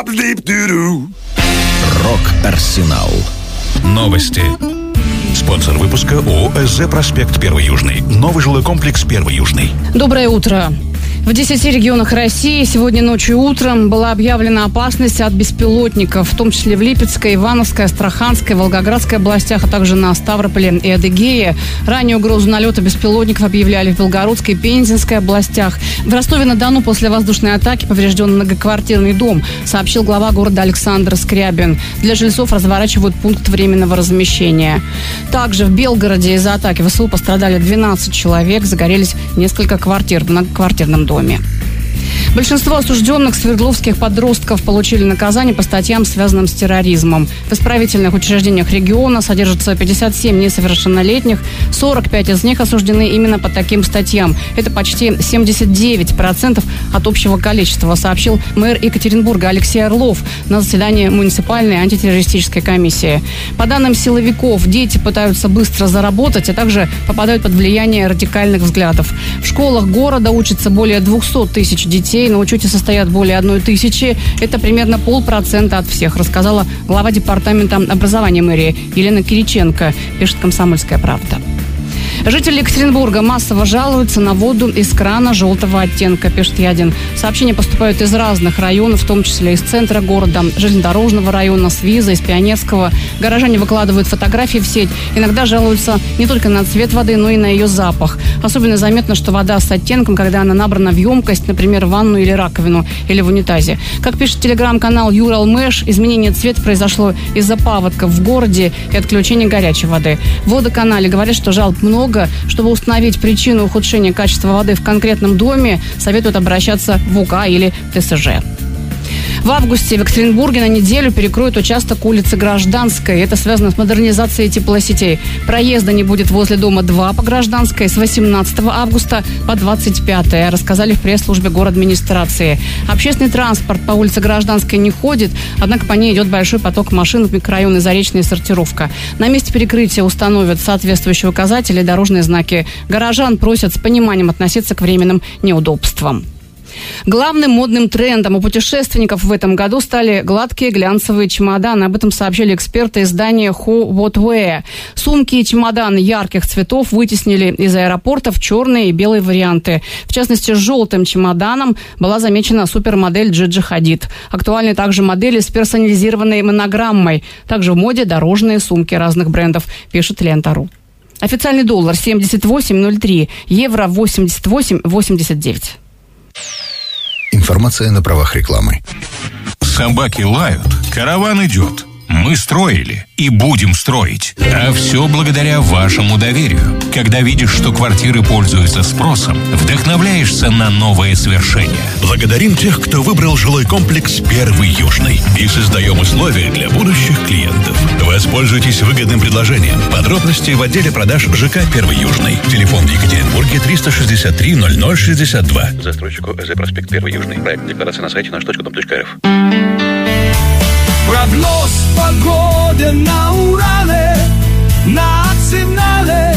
Рок-Арсенал. Новости. Спонсор выпуска ООО «СЗ Проспект 1 Южный». Новый жилой комплекс 1 Южный. Доброе утро. В 10 регионах России сегодня ночью и утром была объявлена опасность от беспилотников, в том числе в Липецкой, Ивановской, Астраханской, Волгоградской областях, а также на Ставрополе и Адыгее. Ранее угрозу налета беспилотников объявляли в Белгородской и Пензенской областях. В Ростове-на-Дону после воздушной атаки поврежден многоквартирный дом, сообщил глава города Александр Скрябин. Для жильцов разворачивают пункт временного размещения. Также в Белгороде из-за атаки ВСУ пострадали 12 человек, загорелись несколько квартир в многоквартирном доме. Большинство осужденных свердловских подростков получили наказание по статьям, связанным с терроризмом. В исправительных учреждениях региона содержатся 57 несовершеннолетних, 45 из них осуждены именно по таким статьям. Это почти 79% от общего количества, сообщил мэр Екатеринбурга Алексей Орлов на заседании муниципальной антитеррористической комиссии. По данным силовиков, дети пытаются быстро заработать, а также попадают под влияние радикальных взглядов. В школах города учатся более 200 тысяч детей. На учете состоят более 1000. Это примерно 0,5% от всех, рассказала глава департамента образования мэрии Елена Кириченко, пишет «Комсомольская правда». Жители Екатеринбурга массово жалуются на воду из крана желтого оттенка, пишет Ядин. Сообщения поступают из разных районов, в том числе из центра города, железнодорожного района, с Виза, из Пионерского. Горожане выкладывают фотографии в сеть. Иногда жалуются не только на цвет воды, но и на ее запах. Особенно заметно, что вода с оттенком, когда она набрана в емкость, например, в ванну или раковину, или в унитазе. Как пишет телеграм-канал Юралмэш, изменение цвета произошло из-за паводков в городе и отключения горячей воды. В водоканале говорят, что жалоб много. Чтобы установить причину ухудшения качества воды в конкретном доме, советуют обращаться в УК или ТСЖ. В августе в Екатеринбурге на неделю перекроют участок улицы Гражданской. Это связано с модернизацией теплосетей. Проезда не будет возле дома 2 по Гражданской с 18 августа по 25, рассказали в пресс-службе городадминистрации. Общественный транспорт по улице Гражданской не ходит, однако по ней идет большой поток машин в микрорайоны Заречная и Сортировка. На месте перекрытия установят соответствующие указатели и дорожные знаки. Горожан просят с пониманием относиться к временным неудобствам. Главным модным трендом у путешественников в этом году стали гладкие глянцевые чемоданы. Об этом сообщили эксперты издания Who What Wear. Сумки и чемоданы ярких цветов вытеснили из аэропортов черные и белые варианты. В частности, с желтым чемоданом была замечена супермодель Джиджи Хадид. Актуальны также модели с персонализированной монограммой. Также в моде дорожные сумки разных брендов, пишет Лента.ру. Официальный доллар 78.03, евро 88.89. Информация на правах рекламы. Собаки лают, караван идет. Мы строили и будем строить. А все благодаря вашему доверию. Когда видишь, что квартиры пользуются спросом, вдохновляешься на новые свершения. Благодарим тех, кто выбрал жилой комплекс 1 Южный. И создаем условия для будущих клиентов. Воспользуйтесь выгодным предложением. Подробности в отделе продаж ЖК 1 Южный. Телефон в Екатеринбурге 363 0062. Застройщику СЗ Проспект 1 Южный. Проект декларации на сайте наш.дом.рф. Прогноз погоды на Урале, национале.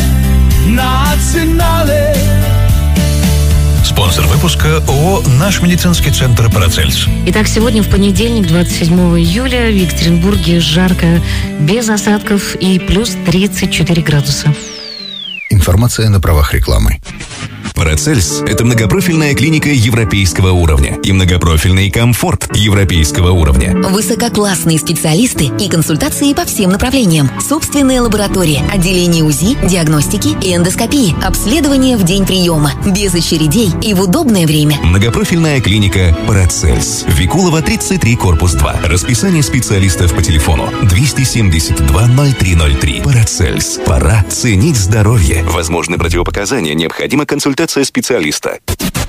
Спонсор выпуска ООО «Наш медицинский центр Парацельс». Итак, сегодня в понедельник, 27 июля, в Екатеринбурге жарко, без осадков и плюс 34 градуса. Информация на правах рекламы. Парацельс – это многопрофильная клиника европейского уровня и многопрофильный комфорт европейского уровня. Высококлассные специалисты и консультации по всем направлениям. Собственная лаборатория, отделение УЗИ, диагностики и эндоскопии. Обследование в день приема. Без очередей и в удобное время. Многопрофильная клиника Парацельс. Викулова, 33, корпус 2. Расписание специалистов по телефону 272 0303. Парацельс. Пора ценить здоровье. Возможны противопоказания. Необходима консультация специалиста.